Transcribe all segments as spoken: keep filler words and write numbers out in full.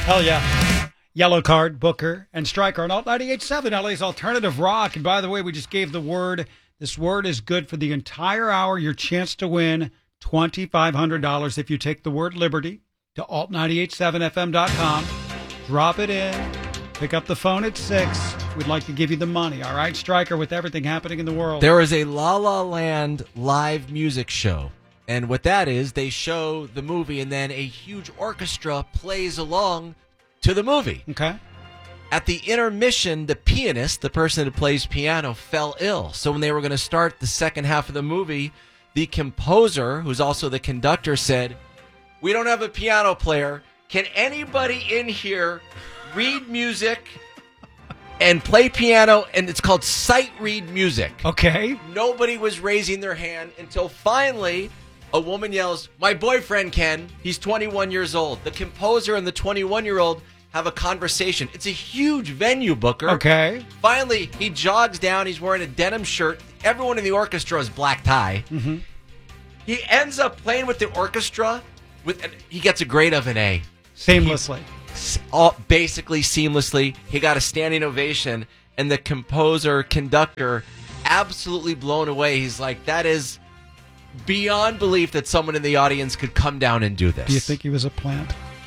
Hell yeah. Yellow Card, Booker, and Stryker on Alt ninety-eight point seven, L A's alternative rock. And by the way, we just gave the word. This word is good for the entire hour. Your chance to win twenty-five hundred dollars if you take the word Liberty to alt nine eight seven f m dot com. Drop it in. Pick up the phone at six. We'd like to give you the money. All right, Stryker, with everything happening in the world. There is a La La Land live music show. And what that is, they show the movie and then a huge orchestra plays along to the movie. Okay. At the intermission, the pianist, the person who plays piano, fell ill. So when they were going to start the second half of the movie, the composer, who's also the conductor, said, "We don't have a piano player. Can anybody in here read music and play piano?" And it's called sight read music. Okay. Nobody was raising their hand until finally a woman yells, "My boyfriend can. He's twenty-one years old." The composer and the twenty-one-year-old have a conversation. It's a huge venue, Booker. Okay. Finally, he jogs down. He's wearing a denim shirt. Everyone in the orchestra is black tie. Mm-hmm. He ends up playing with the orchestra. With he gets a grade of an A. Seamlessly. He, all, basically seamlessly. He got a standing ovation, and the composer, conductor, absolutely blown away. He's like, that is beyond belief that someone in the audience could come down and do this. Do you think he was a plant?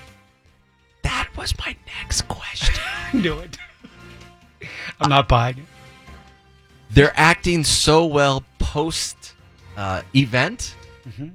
That was my next question. I knew it. I'm not buying it. They're acting so well post uh, event. Mm-hmm.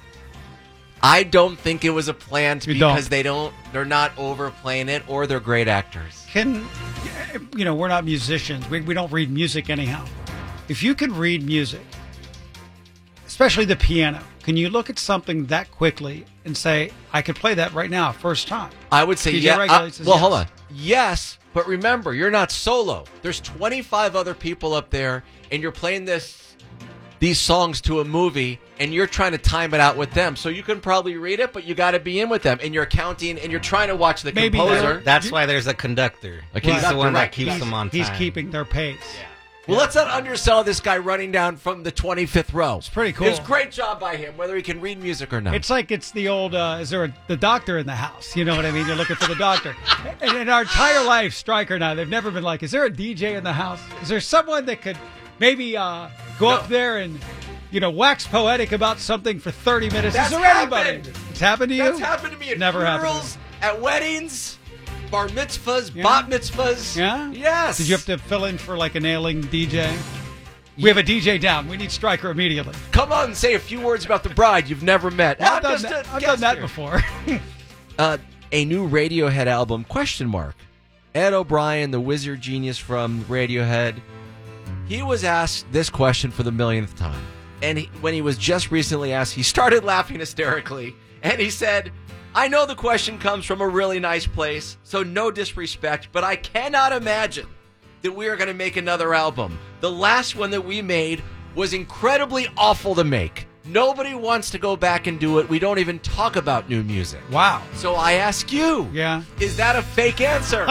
I don't think it was a plant You because don't. they don't. They're not overplaying it, or they're great actors. Can you know? We're not musicians. We we don't read music anyhow. If you could read music, especially the piano, can you look at something that quickly and say, "I could play that right now, first time"? I would say D J yeah. Regulate Uh, says well, yes. hold on. Yes, but remember, you're not solo. There's twenty-five other people up there, and you're playing this these songs to a movie, and you're trying to time it out with them. So you can probably read it, but you got to be in with them, and you're counting, and you're trying to watch the Maybe composer. they're- That's why there's a conductor. A He's conductor, the one right. that keeps He's, them on time. he's keeping their pace. Well, let's not undersell this guy running down from the twenty-fifth row. It's pretty cool. It's a great job by him, whether he can read music or not. It's like it's the old, uh, is there a, the doctor in the house? You know what I mean? You're looking for the doctor. And in our entire life, Stryker and I, they've never been like, is there a D J in the house? Is there someone that could maybe uh, go No. up there and, you know, wax poetic about something for thirty minutes? That's is there anybody? happened. It's happened to you? That's happened to me at Never happened to funerals, at weddings, bar mitzvahs, Yeah. bat mitzvahs. Yeah? Yes. Did you have to fill in for like a nailing D J? We have a D J down. We need Stryker immediately. Come on and say a few words about the bride you've never met. Well, I'm I've done just that, a I've guest done that here. before. Uh, a new Radiohead album, question mark. Ed O'Brien, the wizard genius from Radiohead, he was asked this question for the millionth time. And he, when he was just recently asked, he started laughing hysterically. And he said, "I know the question comes from a really nice place, so no disrespect, but I cannot imagine that we are going to make another album. The last one that we made was incredibly awful to make. Nobody wants to go back and do it. We don't even talk about new music." Wow. So I ask you, Yeah. is that a fake answer?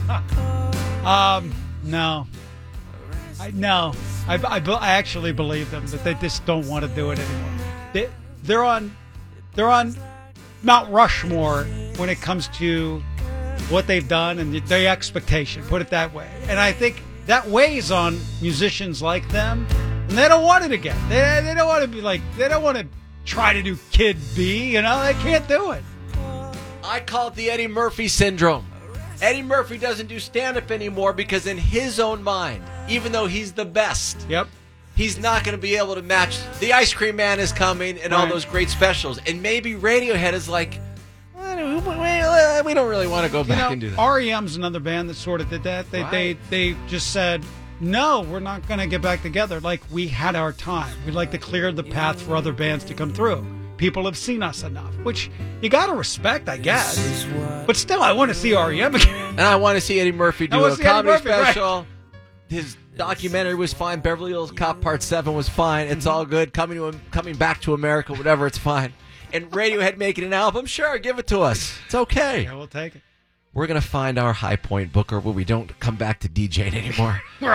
Um, no. I, no. I, I, be- I actually believe them that they just don't want to do it anymore. They, they're on, they're on Mount Rushmore when it comes to what they've done and their expectation, put it that way. And I think that weighs on musicians like them, and they don't want it again. They, they don't want to be like, they don't want to try to do Kid B, you know, they can't do it. I call it the Eddie Murphy syndrome. Eddie Murphy doesn't do stand-up anymore because in his own mind, even though he's the best, Yep. he's not going to be able to match The Ice Cream Man is coming and all Right. those great specials. And maybe Radiohead is like, "Well, we we don't really want to go You back know, and do that." R E M's another band that sort of did that. They Right. they they just said, no, we're not going to get back together. Like, we had our time. We'd like to clear the path for other bands to come through. People have seen us enough, which you got to respect, I guess. But still, I want to see R E M again. And I want to see Eddie Murphy I do wanna a see Eddie comedy Murphy, right. special. His documentary was fine. Beverly Hills Cop Part Seven was fine. It's all good. Coming to coming back to America, whatever. It's fine. And Radiohead making an album, sure, give it to us. It's okay. Yeah, we'll take it. We're gonna find our high point, Booker, where we don't come back to DJing anymore. We're out.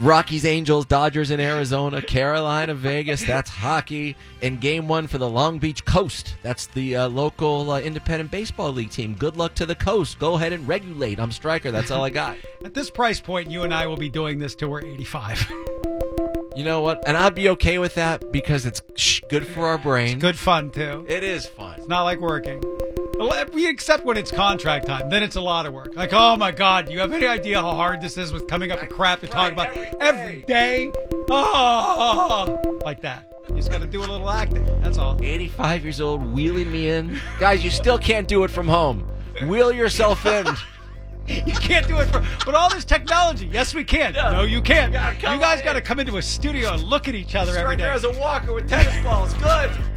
Rockies, Angels, Dodgers in Arizona, Carolina, Vegas. That's hockey. And game one for the Long Beach Coast. That's the uh, local uh, independent baseball league team. Good luck to the Coast. Go ahead and regulate. I'm Stryker. That's all I got. At this price point, you and I will be doing this till we're eighty-five. You know what? And I'd be okay with that because it's shh, good for our brain. It's good fun, too. It is fun. It's not like working. We Except when it's contract time. Then it's a lot of work. Like, oh, my God, do you have any idea how hard this is with coming up with crap to talk about every day? Oh, like that. You just got to do a little acting. That's all. eighty-five years old, wheeling me in. Guys, you still can't do it from home. Wheel yourself in. You can't do it for, but all this technology. Yes, we can. No, no you can't. You, you guys got to come into a studio and look at each other every day. Stryker has a walker with tennis balls. Good.